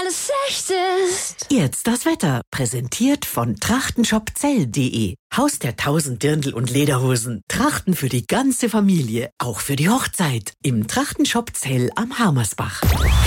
alles echt ist. Jetzt das Wetter, präsentiert von trachtenshopzell.de. Haus der 1000 Dirndl und Lederhosen. Trachten für die ganze Familie, auch für die Hochzeit. Im Trachtenshop Zell am Hamersbach.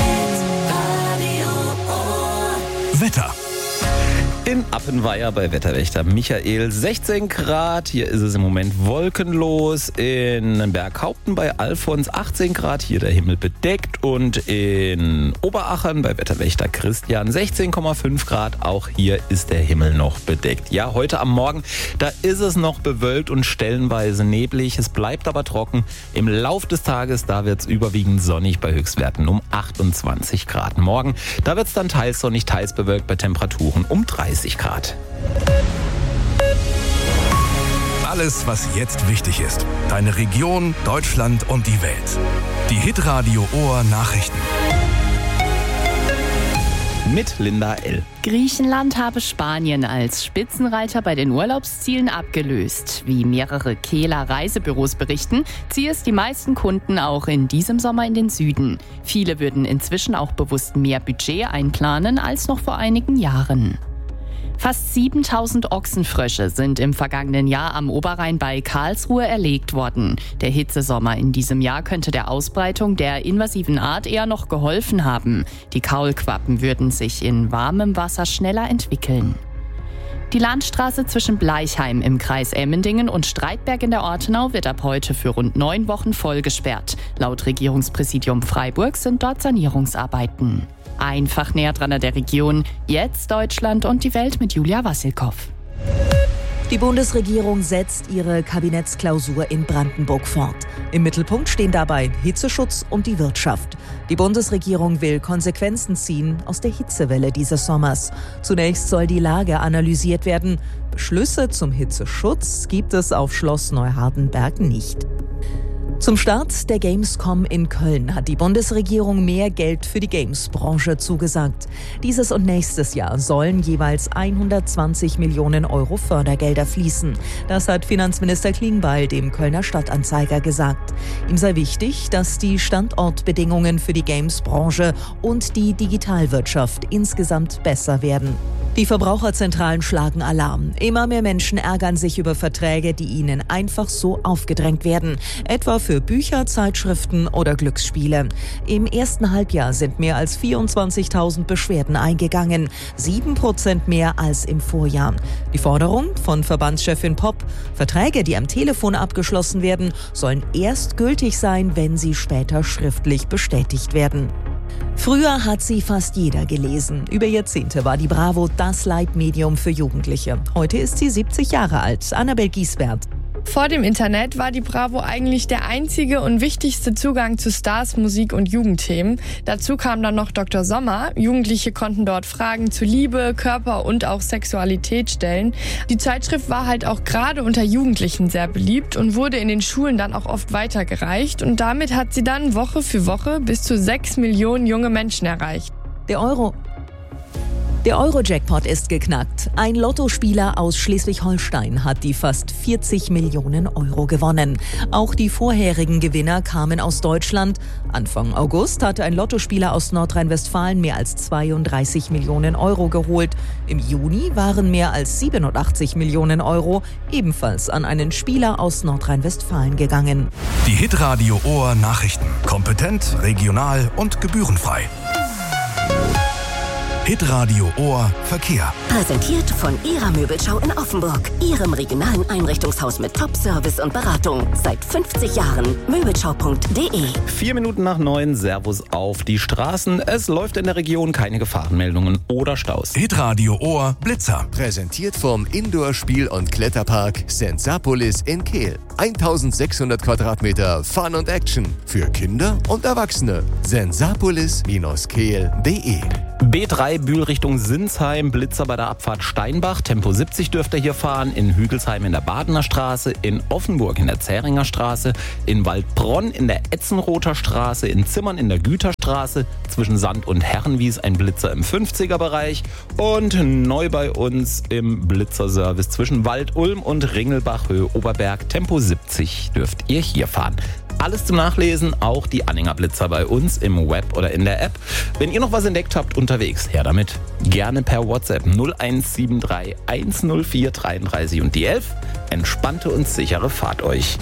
Wetter. In Appenweier bei Wetterwächter Michael 16 Grad. Hier ist es im Moment wolkenlos. In Berghaupten bei Alfons 18 Grad. Hier der Himmel bedeckt. Und in Oberachern bei Wetterwächter Christian 16,5 Grad. Auch hier ist der Himmel noch bedeckt. Ja, heute am Morgen, da ist es noch bewölkt und stellenweise neblig. Es bleibt aber trocken. Im Lauf des Tages, da wird es überwiegend sonnig bei Höchstwerten um 28 Grad. Morgen, da wird es dann teils sonnig, teils bewölkt bei Temperaturen um 30 Grad. Alles, was jetzt wichtig ist. Deine Region, Deutschland und die Welt. Die Hitradio Ohr Nachrichten. Mit Linda L. Griechenland habe Spanien als Spitzenreiter bei den Urlaubszielen abgelöst. Wie mehrere Kehler Reisebüros berichten, ziehe es die meisten Kunden auch in diesem Sommer in den Süden. Viele würden inzwischen auch bewusst mehr Budget einplanen als noch vor einigen Jahren. Fast 7000 Ochsenfrösche sind im vergangenen Jahr am Oberrhein bei Karlsruhe erlegt worden. Der Hitzesommer in diesem Jahr könnte der Ausbreitung der invasiven Art eher noch geholfen haben. Die Kaulquappen würden sich in warmem Wasser schneller entwickeln. Die Landstraße zwischen Bleichheim im Kreis Emmendingen und Streitberg in der Ortenau wird ab heute für rund 9 Wochen voll gesperrt. Laut Regierungspräsidium Freiburg sind dort Sanierungsarbeiten. Einfach näher dran an der Region. Jetzt Deutschland und die Welt mit Julia Wassilkow. Die Bundesregierung setzt ihre Kabinettsklausur in Brandenburg fort. Im Mittelpunkt stehen dabei Hitzeschutz und die Wirtschaft. Die Bundesregierung will Konsequenzen ziehen aus der Hitzewelle dieses Sommers. Zunächst soll die Lage analysiert werden. Beschlüsse zum Hitzeschutz gibt es auf Schloss Neuhardenberg nicht. Zum Start der Gamescom in Köln hat die Bundesregierung mehr Geld für die Games-Branche zugesagt. Dieses und nächstes Jahr sollen jeweils 120 Millionen Euro Fördergelder fließen. Das hat Finanzminister Klingbeil dem Kölner Stadtanzeiger gesagt. Ihm sei wichtig, dass die Standortbedingungen für die Games-Branche und die Digitalwirtschaft insgesamt besser werden. Die Verbraucherzentralen schlagen Alarm. Immer mehr Menschen ärgern sich über Verträge, die ihnen einfach so aufgedrängt werden. Etwa für Bücher, Zeitschriften oder Glücksspiele. Im ersten Halbjahr sind mehr als 24.000 Beschwerden eingegangen. 7% mehr als im Vorjahr. Die Forderung von Verbandschefin Popp: Verträge, die am Telefon abgeschlossen werden, sollen erst gültig sein, wenn sie später schriftlich bestätigt werden. Früher hat sie fast jeder gelesen. Über Jahrzehnte war die Bravo das Leitmedium für Jugendliche. Heute ist sie 70 Jahre alt. Annabel Giesbert. Vor dem Internet war die Bravo eigentlich der einzige und wichtigste Zugang zu Stars, Musik und Jugendthemen. Dazu kam dann noch Dr. Sommer. Jugendliche konnten dort Fragen zu Liebe, Körper und auch Sexualität stellen. Die Zeitschrift war halt auch gerade unter Jugendlichen sehr beliebt und wurde in den Schulen dann auch oft weitergereicht. Und damit hat sie dann Woche für Woche bis zu 6 Millionen junge Menschen erreicht. Der Euro-Jackpot ist geknackt. Ein Lottospieler aus Schleswig-Holstein hat die fast 40 Millionen Euro gewonnen. Auch die vorherigen Gewinner kamen aus Deutschland. Anfang August hatte ein Lottospieler aus Nordrhein-Westfalen mehr als 32 Millionen Euro geholt. Im Juni waren mehr als 87 Millionen Euro ebenfalls an einen Spieler aus Nordrhein-Westfalen gegangen. Die Hitradio Ohr Nachrichten. Kompetent, regional und gebührenfrei. Hitradio Ohr Verkehr. Präsentiert von Ihrer Möbelschau in Offenburg. Ihrem regionalen Einrichtungshaus mit Top-Service und Beratung. Seit 50 Jahren. Möbelschau.de. 4 Minuten nach 9, Servus auf die Straßen. Es läuft in der Region, keine Gefahrenmeldungen oder Staus. Hitradio Ohr Blitzer. Präsentiert vom Indoor-Spiel- und Kletterpark Sensapolis in Kehl. 1600 Quadratmeter Fun und Action. Für Kinder und Erwachsene. Sensapolis-kehl.de. B3 Bühl Richtung Sinsheim, Blitzer bei der Abfahrt Steinbach, Tempo 70 dürft ihr hier fahren, in Hügelsheim in der Badener Straße, in Offenburg in der Zähringer Straße, in Waldbronn in der Etzenrother Straße, in Zimmern in der Güterstraße, zwischen Sand und Herrenwies ein Blitzer im 50er-Bereich und neu bei uns im Blitzerservice zwischen Wald-Ulm und Ringelbach Höhe Oberberg, Tempo 70 dürft ihr hier fahren. Alles zum Nachlesen, auch die Anhängerblitzer bei uns im Web oder in der App. Wenn ihr noch was entdeckt habt unterwegs, her damit. Gerne per WhatsApp 0173 104 33 und die 11. Entspannte und sichere Fahrt euch.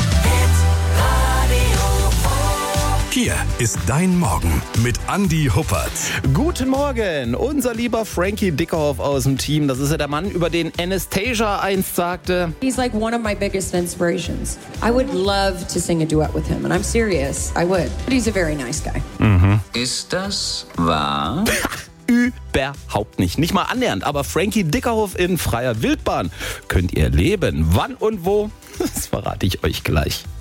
Hier ist dein Morgen mit Andi Huppert. Guten Morgen, unser lieber Frankie Dickerhoff aus dem Team. Das ist ja der Mann, über den Anastasia einst sagte: He's like one of my biggest inspirations. I would love to sing a duet with him, and I'm serious, I would. But he's a very nice guy. Ist das wahr? Überhaupt nicht. Nicht mal annähernd. Aber Frankie Dickerhoff in freier Wildbahn könnt ihr leben. Wann und wo? Das verrate ich euch gleich.